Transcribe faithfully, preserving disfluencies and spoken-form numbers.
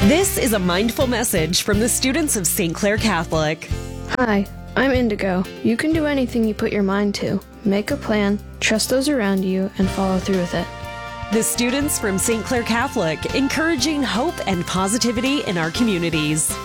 This is a mindful message from the students of Saint Clair Catholic. Hi, I'm Indigo. You can do anything you put your mind to. Make a plan, trust those around you, and follow through with it. The students from Saint Clair Catholic, encouraging hope and positivity in our communities.